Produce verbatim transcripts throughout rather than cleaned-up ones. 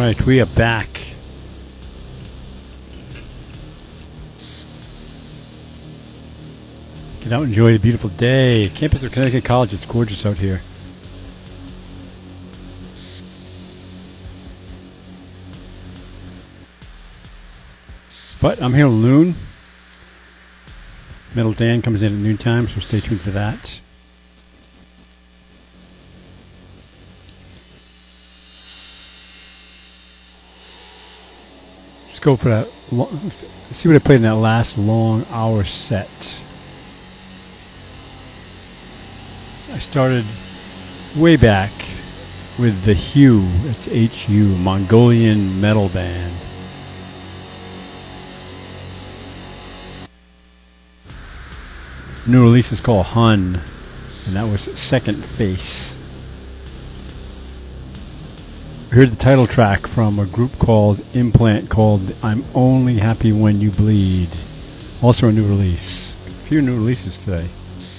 Alright, we are back. Get out and enjoy the beautiful day. Campus of Connecticut College, it's gorgeous out here. But I'm here at noon. Metal Dan comes in at noontime, so stay tuned for that. Let's go for that. Let's see what I played in that last long hour set. I started way back with the Hue. It's H U, Mongolian metal band. New release is called Hun, and that was Second Face. We heard the title track from a group called Implant called I'm Only Happy When You Bleed. Also a new release. A few new releases today.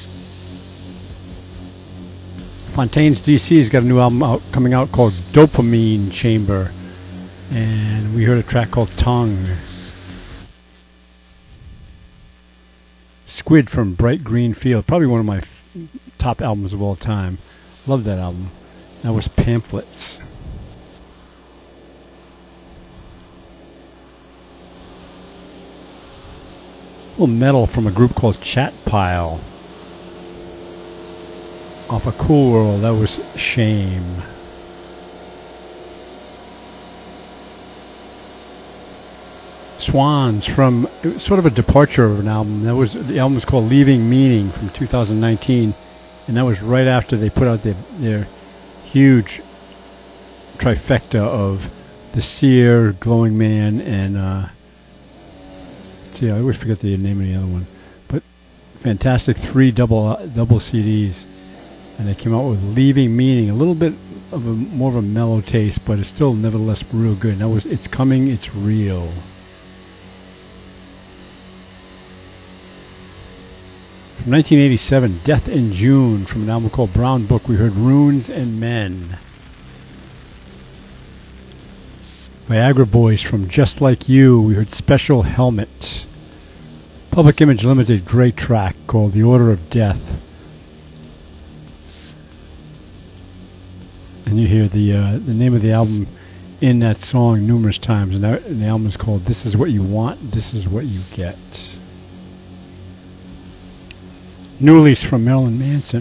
Fontaines D C has got a new album out, coming out called Dopamine Chamber. And we heard a track called Tongue. Squid from Bright Green Field. Probably one of my f top albums of all time. Love that album. That was Pamphlets. A little metal from a group called Chat Pile. Off of Cool World, that was Shame. Swans from sort of a departure of an album. That was the album was called Leaving Meaning from two thousand nineteen, and that was right after they put out their, their huge trifecta of The Seer, Glowing Man, and uh, see, I always forget the name of the other one, but fantastic three double uh, double C Ds, and they came out with Leaving Meaning, a little bit of a more of a mellow taste, but it's still nevertheless real good. And that was It's Coming, It's Real. From nineteen eighty-seven, Death in June, from an album called Brown Book, we heard Runes and Men. Viagra Boys from Just Like You, we heard Special Helmet. Public Image Limited, great track called The Order of Death. And you hear the uh, the name of the album in that song numerous times, and, that, and the album is called This Is What You Want, This Is What You Get. New release from Marilyn Manson.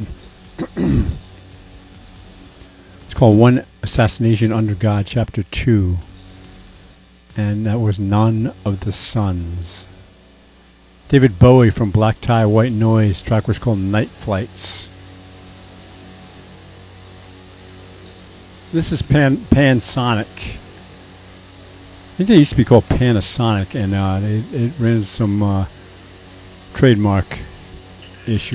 It's called One Assassination Under God, Chapter two. And that was None of the Suns. David Bowie from Black Tie, White Noise. Track was called Night Flights. This is Pan Pansonic. I think they used to be called Panasonic, and uh, they, it ran some uh, trademark issue.